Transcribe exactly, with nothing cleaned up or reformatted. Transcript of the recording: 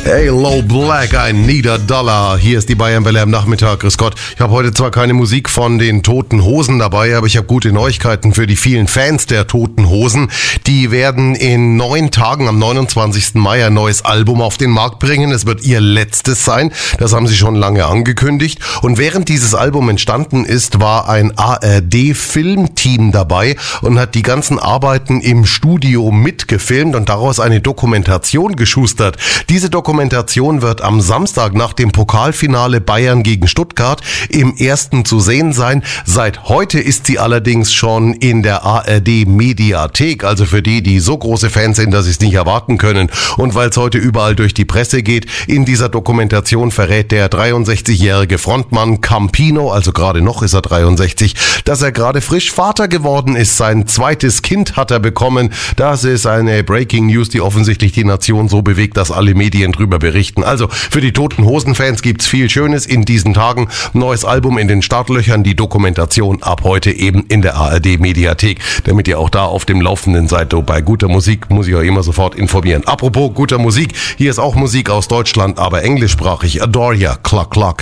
Hey, Low Black, ein Need a Dollar. Hier ist die Bayern Welle am Nachmittag. Grüß Gott. Ich habe heute zwar keine Musik von den Toten Hosen dabei, aber ich habe gute Neuigkeiten für die vielen Fans der Toten Hosen. Die werden in neun Tagen am neunundzwanzigsten Mai ein neues Album auf den Markt bringen. Es wird ihr letztes sein. Das haben sie schon lange angekündigt. Und während dieses Album entstanden ist, war ein A R D-Filmteam dabei und hat die ganzen Arbeiten im Studio mitgefilmt und daraus eine Dokumentation geschustert. Diese Dokumentation Dokumentation wird am Samstag nach dem Pokalfinale Bayern gegen Stuttgart im ersten zu sehen sein. Seit heute ist sie allerdings schon in der A R D-Mediathek, also für die, die so große Fans sind, dass sie es nicht erwarten können. Und weil es heute überall durch die Presse geht, in dieser Dokumentation verrät der dreiundsechzigjährige Frontmann Campino, also gerade noch ist er dreiundsechzig, dass er gerade frisch Vater geworden ist. Sein zweites Kind hat er bekommen. Das ist eine Breaking News, die offensichtlich die Nation so bewegt, dass alle Medien drüber berichten. Also für die Toten Hosen-Fans gibt's viel Schönes in diesen Tagen. Neues Album in den Startlöchern, die Dokumentation ab heute eben in der A R D-Mediathek, damit ihr auch da auf dem Laufenden seid. Bei guter Musik muss ich euch immer sofort informieren. Apropos guter Musik, hier ist auch Musik aus Deutschland, aber englischsprachig. Adore Ya, Cluck Cluck.